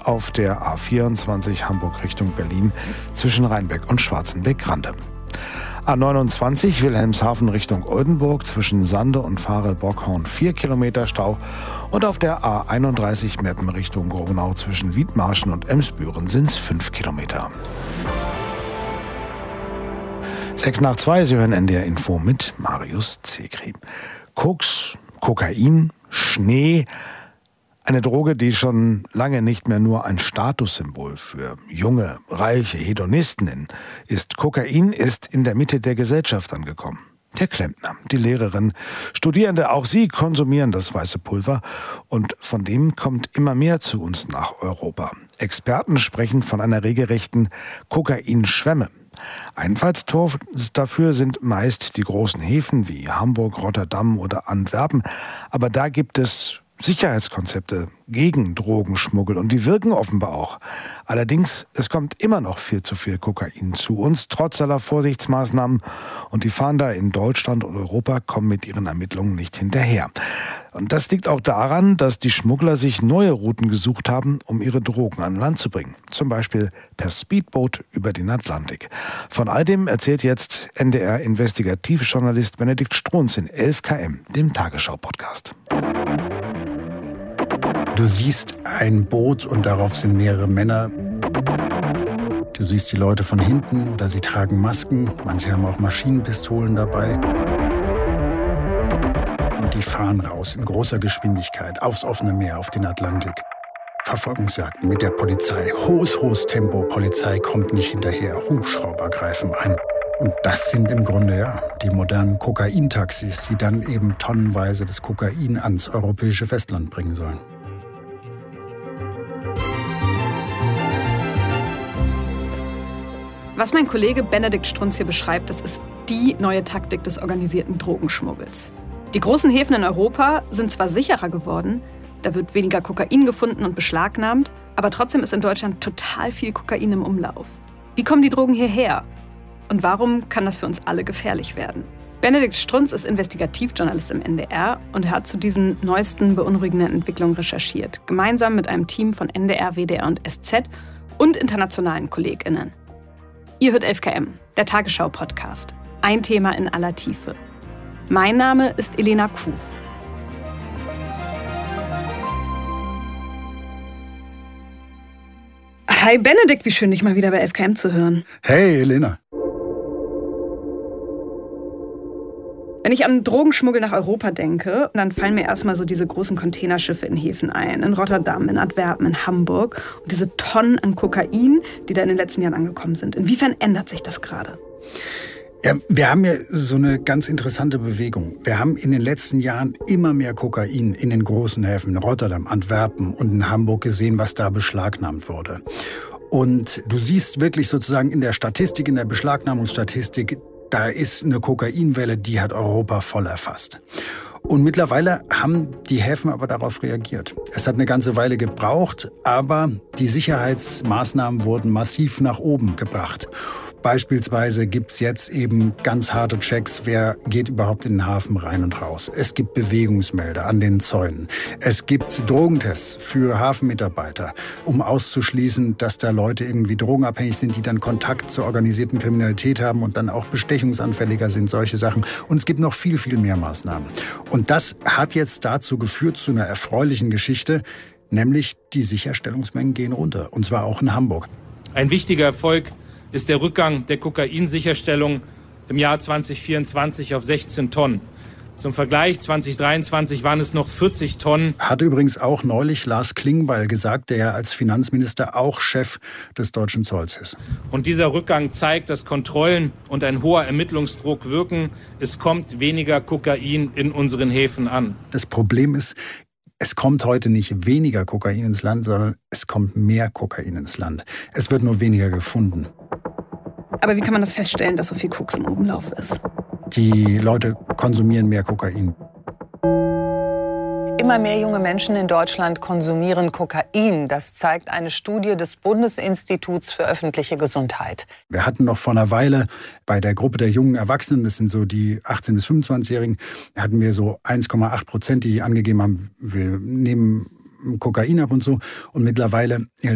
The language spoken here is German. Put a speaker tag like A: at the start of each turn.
A: auf der A24 Hamburg Richtung Berlin zwischen Rheinbeck und Schwarzenbeck-Grande. A29 Wilhelmshaven Richtung Oldenburg zwischen Sande und Farel-Bockhorn 4 Kilometer Stau und auf der A31 Meppen Richtung Gronau zwischen Wiedmarschen und Emsbüren sind es 5 Kilometer. 6:02, Sie hören NDR Info mit Marius Zekri. Koks, Kokain, Schnee. Eine Droge, die schon lange nicht mehr nur ein Statussymbol für junge, reiche Hedonisten ist. Kokain ist in der Mitte der Gesellschaft angekommen. Der Klempner, die Lehrerin, Studierende, auch sie konsumieren das weiße Pulver. Und von dem kommt immer mehr zu uns nach Europa. Experten sprechen von einer regelrechten Kokainschwemme. Einfallstor dafür sind meist die großen Häfen wie Hamburg, Rotterdam oder Antwerpen. Aber da gibt es Sicherheitskonzepte gegen Drogenschmuggel und die wirken offenbar auch. Allerdings, es kommt immer noch viel zu viel Kokain zu uns, trotz aller Vorsichtsmaßnahmen. Und die Fahnder in Deutschland und Europa kommen mit ihren Ermittlungen nicht hinterher. Und das liegt auch daran, dass die Schmuggler sich neue Routen gesucht haben, um ihre Drogen an Land zu bringen. Zum Beispiel per Speedboot über den Atlantik. Von all dem erzählt jetzt NDR-Investigativjournalist Benedikt Strunz in 11 km, dem Tagesschau-Podcast.
B: Du siehst ein Boot und darauf sind mehrere Männer. Du siehst die Leute von hinten oder sie tragen Masken. Manche haben auch Maschinenpistolen dabei. Und die fahren raus in großer Geschwindigkeit aufs offene Meer, auf den Atlantik. Verfolgungsjagden mit der Polizei. Hohes Tempo. Polizei kommt nicht hinterher. Hubschrauber greifen ein. Und das sind im Grunde die modernen Kokaintaxis, die dann eben tonnenweise das Kokain ans europäische Festland bringen sollen.
C: Was mein Kollege Benedikt Strunz hier beschreibt, das ist die neue Taktik des organisierten Drogenschmuggels. Die großen Häfen in Europa sind zwar sicherer geworden, da wird weniger Kokain gefunden und beschlagnahmt, aber trotzdem ist in Deutschland total viel Kokain im Umlauf. Wie kommen die Drogen hierher? Und warum kann das für uns alle gefährlich werden? Benedikt Strunz ist Investigativjournalist im NDR und er hat zu diesen neuesten beunruhigenden Entwicklungen recherchiert, gemeinsam mit einem Team von NDR, WDR und SZ und internationalen KollegInnen. Ihr hört 11 km, der Tagesschau-Podcast. Ein Thema in aller Tiefe. Mein Name ist Elena Kuch. Hi Benedikt, wie schön, dich mal wieder bei 11 km zu hören.
B: Hey Elena.
C: Wenn ich an Drogenschmuggel nach Europa denke, dann fallen mir erstmal so diese großen Containerschiffe in Häfen ein. In Rotterdam, in Antwerpen, in Hamburg. Und diese Tonnen an Kokain, die da in den letzten Jahren angekommen sind. Inwiefern ändert sich das gerade?
B: Ja, wir haben ja so eine ganz interessante Bewegung. Wir haben in den letzten Jahren immer mehr Kokain in den großen Häfen, in Rotterdam, Antwerpen und in Hamburg gesehen, was da beschlagnahmt wurde. Und du siehst wirklich sozusagen in der Statistik, in der Beschlagnahmungsstatistik, da ist eine Kokainwelle, die hat Europa voll erfasst. Und mittlerweile haben die Häfen aber darauf reagiert. Es hat eine ganze Weile gebraucht, aber die Sicherheitsmaßnahmen wurden massiv nach oben gebracht. Beispielsweise gibt's jetzt eben ganz harte Checks, wer geht überhaupt in den Hafen rein und raus. Es gibt Bewegungsmelder an den Zäunen. Es gibt Drogentests für Hafenmitarbeiter, um auszuschließen, dass da Leute irgendwie drogenabhängig sind, die dann Kontakt zur organisierten Kriminalität haben und dann auch bestechungsanfälliger sind, solche Sachen. Und es gibt noch viel, viel mehr Maßnahmen. Und das hat jetzt dazu geführt, zu einer erfreulichen Geschichte, nämlich die Sicherstellungsmengen gehen runter. Und zwar auch in Hamburg.
D: Ein wichtiger Erfolg ist der Rückgang der Kokainsicherstellung im Jahr 2024 auf 16 Tonnen. Zum Vergleich, 2023 waren es noch 40 Tonnen.
B: Hat übrigens auch neulich Lars Klingbeil gesagt, der ja als Finanzminister auch Chef des deutschen Zolls ist.
D: Und dieser Rückgang zeigt, dass Kontrollen und ein hoher Ermittlungsdruck wirken. Es kommt weniger Kokain in unseren Häfen an.
B: Das Problem ist, es kommt heute nicht weniger Kokain ins Land, sondern es kommt mehr Kokain ins Land. Es wird nur weniger gefunden.
C: Aber wie kann man das feststellen, dass so viel Koks im Umlauf ist?
B: Die Leute konsumieren mehr Kokain.
E: Immer mehr junge Menschen in Deutschland konsumieren Kokain. Das zeigt eine Studie des Bundesinstituts für öffentliche Gesundheit.
B: Wir hatten noch vor einer Weile bei der Gruppe der jungen Erwachsenen, das sind so die 18- bis 25-Jährigen, hatten wir so 1,8%, die angegeben haben, wir nehmen Kokain ab und so. Und mittlerweile